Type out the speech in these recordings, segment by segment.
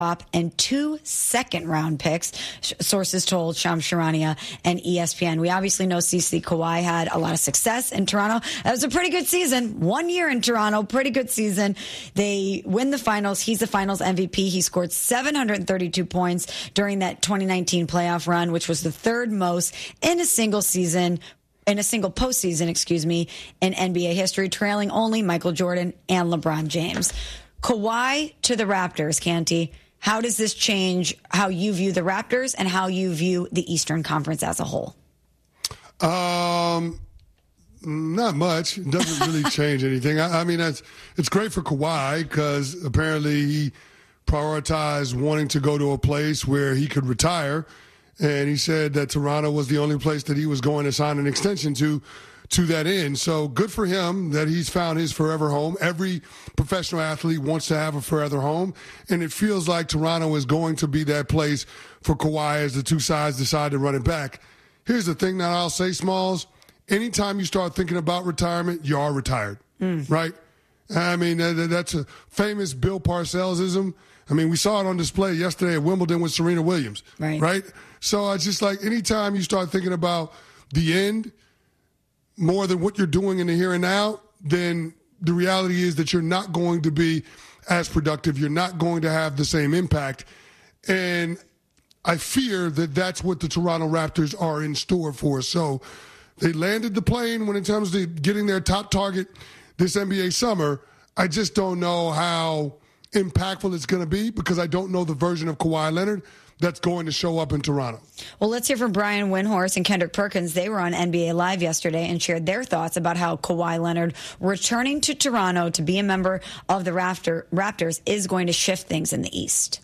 and 2 second-round picks, sources told Shams Charania and ESPN. We obviously know CC Kawhi had a lot of success in Toronto. That was a pretty good season. 1 year in Toronto, pretty good season. They win the finals. He's the finals MVP. He scored 732 points during that 2019 playoff run, which was the third most in a single season. In a single postseason, in NBA history, trailing only Michael Jordan and LeBron James. Kawhi to the Raptors, Canty. How does this change how you view the Raptors and how you view the Eastern Conference as a whole? Not much. It doesn't really change anything. I mean, it's great for Kawhi because apparently he prioritized wanting to go to a place where he could retire. And he said that Toronto was the only place that he was going to sign an extension to that end. So good for him that he's found his forever home. Every professional athlete wants to have a forever home. And it feels like Toronto is going to be that place for Kawhi as the two sides decide to run it back. Here's the thing that I'll say, Smalls. Anytime you start thinking about retirement, you are retired, right? I mean, that's a famous Bill Parcells-ism. I mean, we saw it on display yesterday at Wimbledon with Serena Williams, right? So it's just like anytime you start thinking about the end more than what you're doing in the here and now, then the reality is that you're not going to be as productive. You're not going to have the same impact. And I fear that that's what the Toronto Raptors are in store for. So they landed the plane when it comes to getting their top target this NBA summer. I just don't know how impactful it's going to be because I don't know the version of Kawhi Leonard that's going to show up in Toronto. Well, let's hear from Brian Windhorst and Kendrick Perkins. They were on NBA Live yesterday and shared their thoughts about how Kawhi Leonard returning to Toronto to be a member of the Raptors is going to shift things in the East.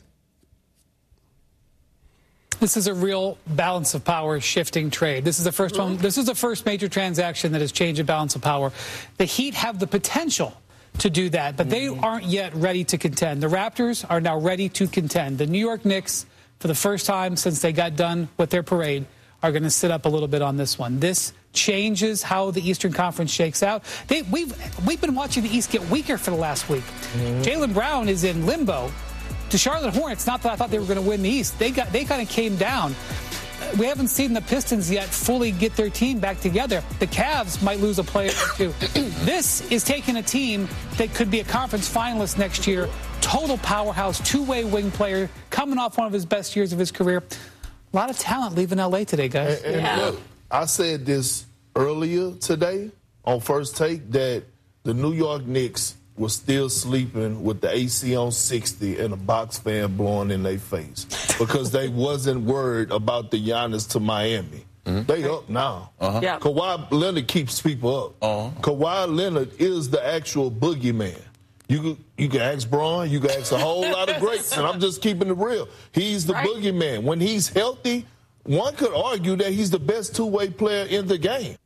This is a real balance of power shifting trade. This is the first one. This is the first major transaction that has changed the balance of power. The Heat have the potential to do that, but they aren't yet ready to contend. The Raptors are now ready to contend. The New York Knicks, for the first time since they got done with their parade, are going to sit up a little bit on this one. This changes how the Eastern Conference shakes out. We've been watching the East get weaker for the last week. Jaylen Brown is in limbo. The Charlotte Hornets, not that I thought they were going to win the East, they kind of came down. We haven't seen the Pistons yet fully get their team back together. The Cavs might lose a player or two. This is taking a team that could be a conference finalist next year. Total powerhouse, two-way wing player, coming off one of his best years of his career. A lot of talent leaving L.A. today, guys. And look, I said this earlier today on First Take that the New York Knicks was still sleeping with the AC on 60 and a box fan blowing in their face because they wasn't worried about the Giannis to Miami. They up now. Kawhi Leonard keeps people up. Kawhi Leonard is the actual boogeyman. You can ask Braun, you can ask a whole lot of greats, and I'm just keeping it real. He's the boogeyman. When he's healthy, one could argue that he's the best two-way player in the game.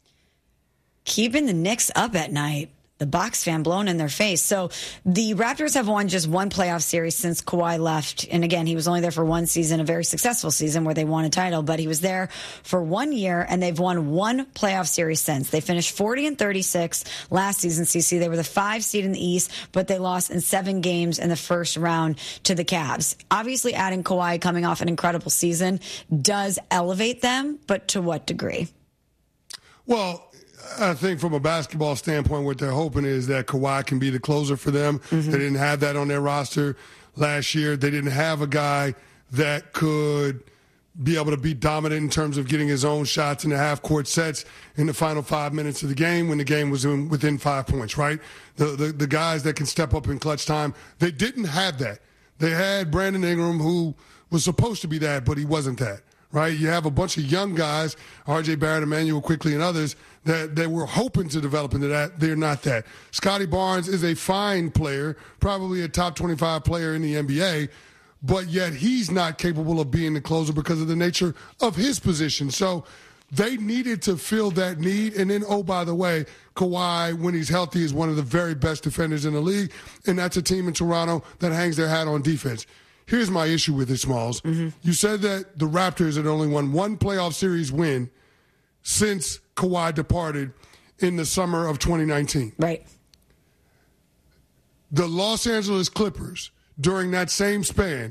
Keeping the Knicks up at night. The Bucks fan blown in their face. So the Raptors have won just one playoff series since Kawhi left. And again, he was only there for one season, a very successful season where they won a title, but he was there for 1 year and they've won one playoff series since. They finished 40-36 last season, CC. They were the 5 seed in the East, but they lost in 7 games in the first round to the Cavs. Obviously, adding Kawhi coming off an incredible season does elevate them, but to what degree? Well, I think from a basketball standpoint, what they're hoping is that Kawhi can be the closer for them. They didn't have that on their roster last year. They didn't have a guy that could be able to be dominant in terms of getting his own shots in the half-court sets in the final 5 minutes of the game when the game was within 5 points, right? The guys that can step up in clutch time, they didn't have that. They had Brandon Ingram, who was supposed to be that, but he wasn't that. Right, you have a bunch of young guys, R.J. Barrett, Emmanuel Quickley, and others that were hoping to develop into that. They're not that. Scotty Barnes is a fine player, probably a top 25 player in the NBA, but yet he's not capable of being the closer because of the nature of his position. So they needed to fill that need. And then, oh, by the way, Kawhi, when he's healthy, is one of the very best defenders in the league, and that's a team in Toronto that hangs their hat on defense. Here's my issue with it, Smalls. You said that the Raptors had only won one playoff series win since Kawhi departed in the summer of 2019. Right. The Los Angeles Clippers during that same span,